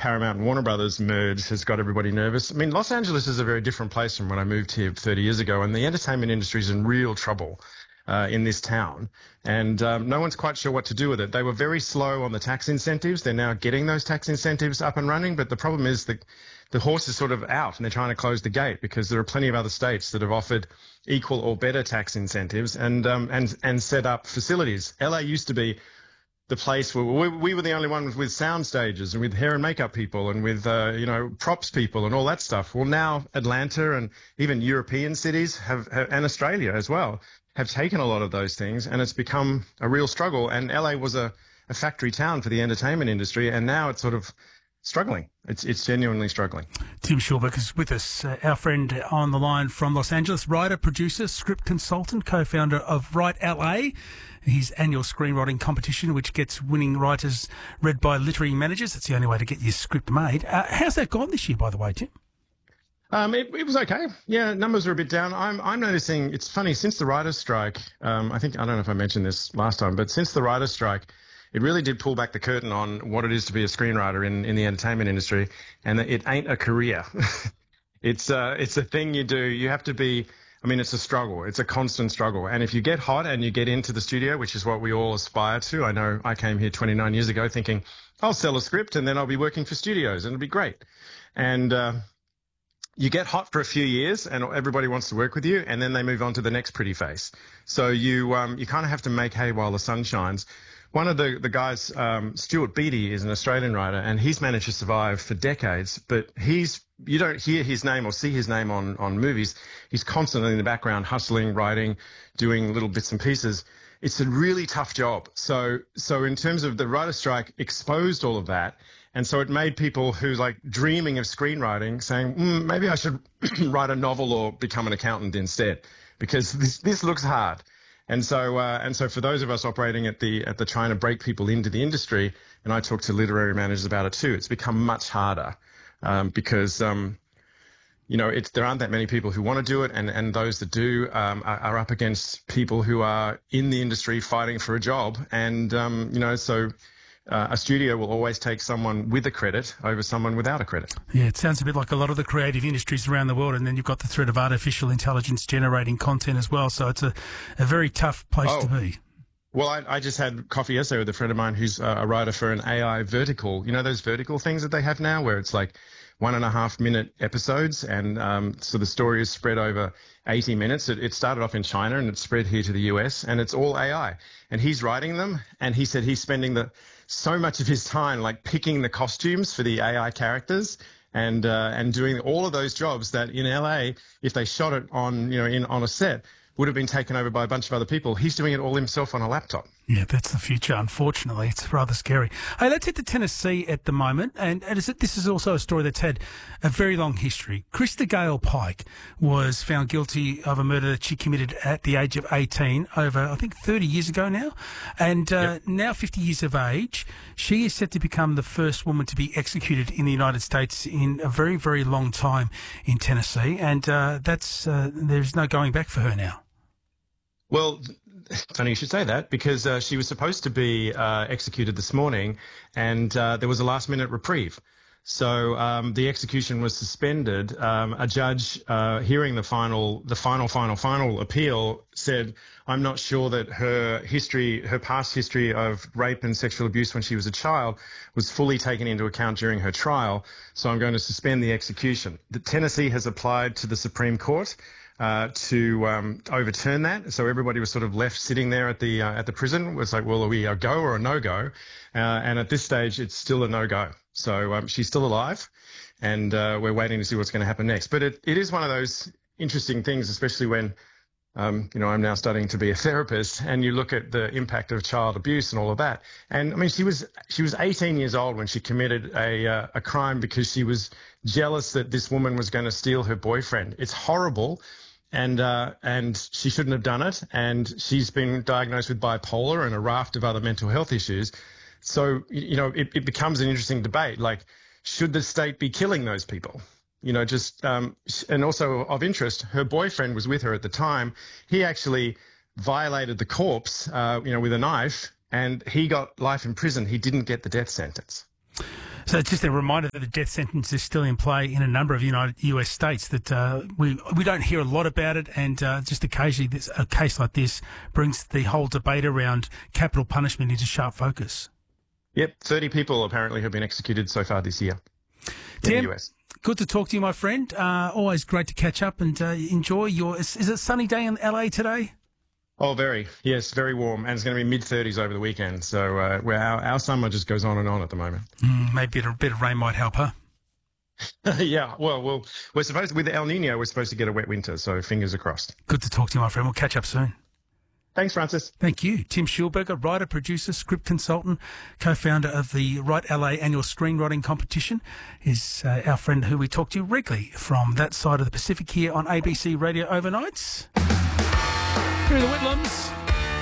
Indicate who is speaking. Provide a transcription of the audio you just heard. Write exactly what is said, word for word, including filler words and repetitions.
Speaker 1: Paramount and Warner Brothers merge has got everybody nervous. I mean, Los Angeles is a very different place from when I moved here thirty years ago, and the entertainment industry is in real trouble uh, in this town, and um, no one's quite sure what to do with it. They were very slow on the tax incentives. They're now getting those tax incentives up and running, but the problem is that the horse is sort of out, and they're trying to close the gate because there are plenty of other states that have offered equal or better tax incentives and um, and and set up facilities. L A used to be the place where we, we were the only ones with sound stages and with hair and makeup people and with uh, you know props people and all that stuff. Well, now Atlanta and even European cities have, have and Australia as well have taken a lot of those things, and it's become a real struggle. And L A was a, a factory town for the entertainment industry, and now it's sort of struggling. It's it's genuinely struggling.
Speaker 2: Tim Schulberg is with us, uh, our friend on the line from Los Angeles, writer, producer, script consultant, co-founder of Write L A, his annual screenwriting competition, which gets winning writers read by literary managers. That's the only way to get your script made. Uh, how's that gone this year, by the way, Tim?
Speaker 1: Um, it, it was okay. Yeah, numbers are a bit down. I'm I'm noticing, it's funny, since the writer's strike, um, I think, I don't know if I mentioned this last time, but since the writer's strike, it really did pull back the curtain on what it is to be a screenwriter in, in the entertainment industry, and it ain't a career. it's uh, it's a thing you do. You have to be, I mean, it's a struggle. It's a constant struggle. And if you get hot and you get into the studio, which is what we all aspire to, I know I came here twenty-nine years ago thinking, I'll sell a script and then I'll be working for studios and it'll be great. And uh, you get hot for a few years and everybody wants to work with you, and then they move on to the next pretty face. So you um, you kind of have to make hay while the sun shines. One of the, the guys, um, Stuart Beattie, is an Australian writer, and he's managed to survive for decades, but he's, you don't hear his name or see his name on, on movies. He's constantly in the background, hustling, writing, doing little bits and pieces. It's a really tough job. So, so in terms of the writer's strike, exposed all of that. And so it made people who like dreaming of screenwriting saying, mm, maybe I should write a novel or become an accountant instead, because this, this looks hard. And so, uh, and so, for those of us operating at the at the trying to break people into the industry, and I talk to literary managers about it too, it's become much harder um, because um, you know it's, there aren't that many people who want to do it, and and those that do um, are, are up against people who are in the industry fighting for a job, and um, you know so. Uh, a studio will always take someone with a credit over someone without a credit.
Speaker 2: Yeah, it sounds a bit like a lot of the creative industries around the world, and then you've got the threat of artificial intelligence generating content as well, so it's a, a very tough place
Speaker 1: oh.
Speaker 2: to be.
Speaker 1: Well, I, I just had coffee yesterday with a friend of mine who's uh, a writer for an A I vertical. You know those vertical things that they have now where it's like one and a half minute episodes, and um, so the story is spread over eighty minutes. It, it started off in China and it's spread here to the U S, and it's all A I. And he's writing them, and he said he's spending the so much of his time like picking the costumes for the A I characters and uh, and doing all of those jobs that in L A, if they shot it on you know in on a set, would have been taken over by a bunch of other people. He's doing it all himself on a laptop.
Speaker 2: Yeah, that's the future, unfortunately. It's rather scary. Hey, let's head to Tennessee at the moment. And, and is it, this is also a story that's had a very long history. Krista Gale Pike was found guilty of a murder that she committed at the age of eighteen over, I think, thirty years ago now. And uh, yep. now fifty years of age, she is set to become the first woman to be executed in the United States in a very, very long time in Tennessee. And uh, that's uh, there's no going back for her now.
Speaker 1: Well, funny you should say that, because uh, she was supposed to be uh, executed this morning, and uh, there was a last-minute reprieve. So um, the execution was suspended. Um, a judge uh, hearing the final, the final, final, final appeal said, "I'm not sure that her history, her past history of rape and sexual abuse when she was a child was fully taken into account during her trial. So I'm going to suspend the execution." The Tennessee has applied to the Supreme Court Uh, to um, overturn that. So everybody was sort of left sitting there at the uh, at the prison. It was like, well, are we a go or a no-go? Uh, and at this stage, it's still a no-go. So um, she's still alive, and uh, we're waiting to see what's going to happen next. But it, it is one of those interesting things, especially when, um, you know, I'm now starting to be a therapist, and you look at the impact of child abuse and all of that. And I mean, she was she was eighteen years old when she committed a uh, a crime because she was jealous that this woman was going to steal her boyfriend. It's horrible. And uh, and she shouldn't have done it. And she's been diagnosed with bipolar and a raft of other mental health issues. So, you know, it, it becomes an interesting debate. Like, should the state be killing those people? You know, just um, and also of interest, her boyfriend was with her at the time. He actually violated the corpse, uh, you know, with a knife, and he got life in prison. He didn't get the death sentence.
Speaker 2: So it's just a reminder that the death sentence is still in play in a number of United U S states. That uh, we we don't hear a lot about it, and uh, just occasionally this, a case like this brings the whole debate around capital punishment into sharp focus.
Speaker 1: Yep, thirty people apparently have been executed so far this year in
Speaker 2: Tim,
Speaker 1: the U S.
Speaker 2: Good to talk to you, my friend. Uh, always great to catch up and uh, enjoy your. Is, is it a sunny day in L A today?
Speaker 1: Oh, very. Yes, very warm. And it's going to be mid thirties over the weekend. So uh, well, our, our summer just goes on and on at the moment.
Speaker 2: Mm, maybe a bit of rain might help, huh?
Speaker 1: yeah, well, well, we're supposed with El Nino, we're supposed to get a wet winter. So fingers are crossed.
Speaker 2: Good to talk to you, my friend. We'll catch up soon.
Speaker 1: Thanks, Francis.
Speaker 2: Thank you. Tim Schulberger, writer, producer, script consultant, co-founder of the Write L A annual screenwriting competition, is uh, our friend who we talk to regularly from that side of the Pacific here on A B C Radio Overnights. Here are the Whitlams.